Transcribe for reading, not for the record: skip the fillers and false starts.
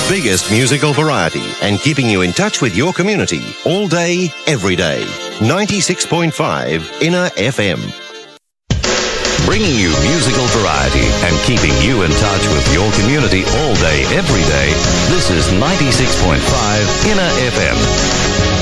biggest musical variety and keeping you in touch with your community all day, every day. 96.5 Inner FM. Bringing you musical variety and keeping you in touch with your community all day, every day. This is 96.5 Inner FM.